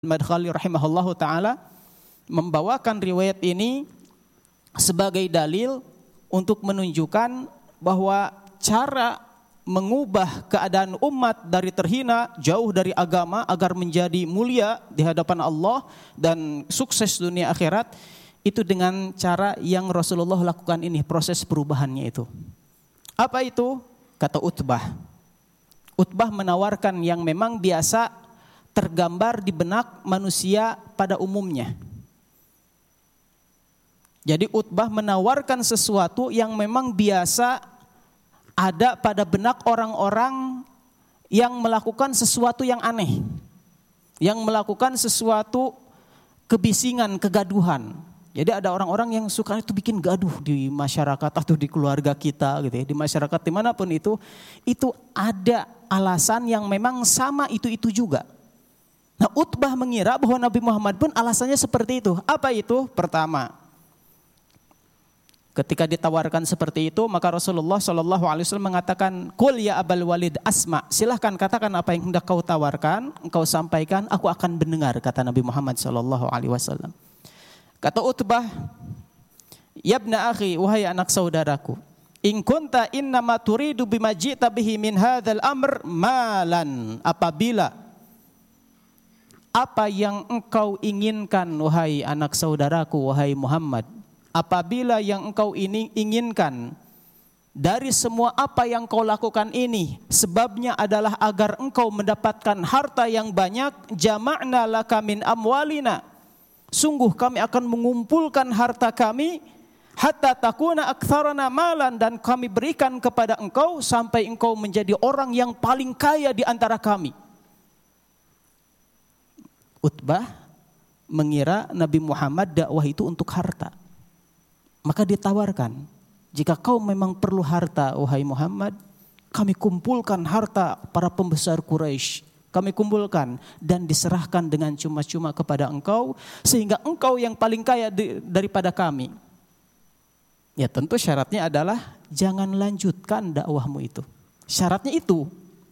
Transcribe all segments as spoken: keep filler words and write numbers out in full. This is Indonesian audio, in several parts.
Madkhali rahimahullahu taala membawakan riwayat ini sebagai dalil untuk menunjukkan bahwa cara mengubah keadaan umat dari terhina jauh dari agama agar menjadi mulia di hadapan Allah dan sukses dunia akhirat itu dengan cara yang Rasulullah lakukan ini, proses perubahannya itu. Apa itu? Kata Utbah. Utbah menawarkan yang memang biasa tergambar di benak manusia pada umumnya. Jadi Utbah menawarkan sesuatu yang memang biasa ada pada benak orang-orang yang melakukan sesuatu yang aneh, yang melakukan sesuatu kebisingan, kegaduhan. Jadi ada orang-orang yang suka itu bikin gaduh di masyarakat atau di keluarga kita gitu ya, di masyarakat dimanapun itu, itu ada alasan yang memang sama itu-itu juga. Nah, Utbah mengira bahwa Nabi Muhammad pun alasannya seperti itu. Apa itu? Pertama, ketika ditawarkan seperti itu, maka Rasulullah shallallahu alaihi wasallam mengatakan, "Qul ya Abal Walid asma." Silahkan katakan apa yang hendak kau tawarkan, engkau sampaikan, aku akan mendengar, kata Nabi Muhammad shallallahu alaihi wasallam. Kata Utbah, "Yabna akhi, wahai anak saudaraku, in kunta innama turidu bima ji'ta bihi min hadzal amr malan." Apabila apa yang engkau inginkan, wahai anak saudaraku, wahai Muhammad, apabila yang engkau ini inginkan dari semua apa yang kau lakukan ini, sebabnya adalah agar engkau mendapatkan harta yang banyak, jama'na laka min amwalina, sungguh kami akan mengumpulkan harta kami, hatta takuna aktsarana malan, dan kami berikan kepada engkau sampai engkau menjadi orang yang paling kaya di antara kami. Utbah mengira Nabi Muhammad dakwah itu untuk harta. Maka ditawarkan, jika kau memang perlu harta, wahai Muhammad, kami kumpulkan harta para pembesar Quraisy, kami kumpulkan dan diserahkan dengan cuma-cuma kepada engkau, sehingga engkau yang paling kaya di, daripada kami. Ya tentu syaratnya adalah jangan lanjutkan dakwahmu itu. Syaratnya itu.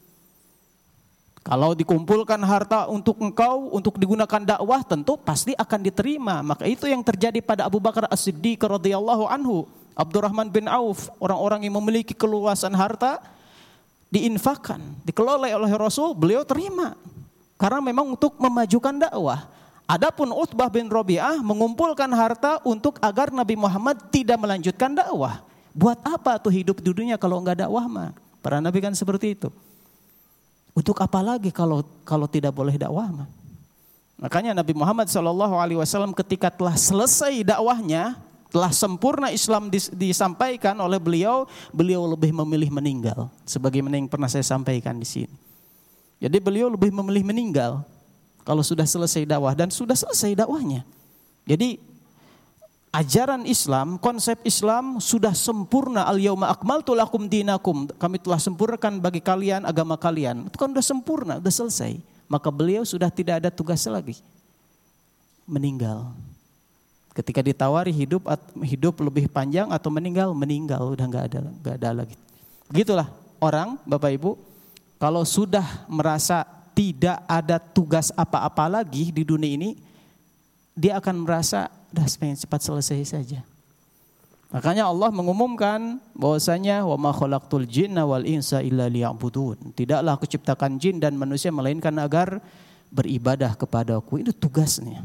Kalau dikumpulkan harta untuk engkau, untuk digunakan dakwah, tentu pasti akan diterima. Maka itu yang terjadi pada Abu Bakar As-Siddiq radhiyallahu anhu, Abdurrahman bin Auf, orang-orang yang memiliki keluasan harta, diinfakkan, dikelola oleh Rasul, beliau terima. Karena memang untuk memajukan dakwah. Adapun Utbah bin Rabi'ah mengumpulkan harta untuk agar Nabi Muhammad tidak melanjutkan dakwah. Buat apa tuh hidup di dunia kalau enggak dakwah mah? Para nabi kan seperti itu. Untuk apa lagi kalau kalau tidak boleh dakwah mah? Makanya Nabi Muhammad shallallahu alaihi wasallam ketika telah selesai dakwahnya, telah sempurna Islam dis, disampaikan oleh beliau, beliau lebih memilih meninggal. Sebagaimana yang pernah saya sampaikan di sini. Jadi beliau lebih memilih meninggal kalau sudah selesai dakwah, dan sudah selesai dakwahnya. Jadi ajaran Islam, konsep Islam sudah sempurna. Al-yauma akmaltu lakum dinakum. Kami telah sempurnakan bagi kalian agama kalian. Itu kan sudah sempurna, sudah selesai. Maka beliau sudah tidak ada tugas lagi. Meninggal. Ketika ditawari hidup hidup lebih panjang atau meninggal, meninggal, udah enggak ada enggak ada lagi. Begitulah orang, Bapak Ibu, kalau sudah merasa tidak ada tugas apa-apa lagi di dunia ini, dia akan merasa udah pengen cepat selesai saja. Makanya Allah mengumumkan bahwasanya wa ma khalaqtul jinna wal insa illa liya'budun. Tidaklah aku ciptakan jin dan manusia melainkan agar beribadah kepadaku. Itu tugasnya.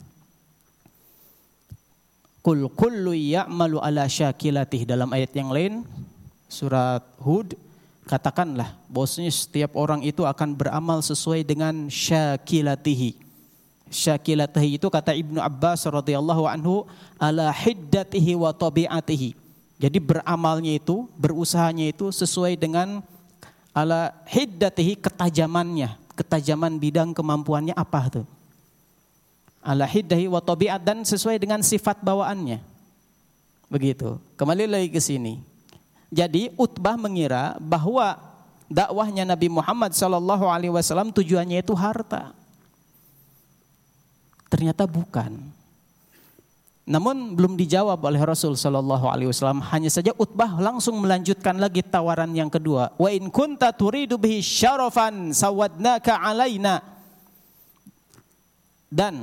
Qul kullu ya'malu ala syakilatih. Dalam ayat yang lain surat Hud, katakanlah bahwasanya setiap orang itu akan beramal sesuai dengan syakilatihi. Syakilatihi itu kata Ibnu Abbas radhiyallahu anhu, ala hiddatihi wa tabi'atihi. Jadi beramalnya itu, berusahanya itu sesuai dengan ala hiddatihi, ketajamannya, ketajaman bidang kemampuannya apa tuh? Ala hiddatihi wa tabi'at, dan sesuai dengan sifat bawaannya. Begitu. Kembali lagi ke sini. Jadi Utbah mengira bahwa dakwahnya Nabi Muhammad sallallahu alaihi wasallam tujuannya itu harta. Ternyata bukan. Namun belum dijawab oleh Rasul sallallahu alaihi wasallam, hanya saja Utbah langsung melanjutkan lagi tawaran yang kedua. Wa in kunta turidu bihi syarafan sawadnaka alaina. dan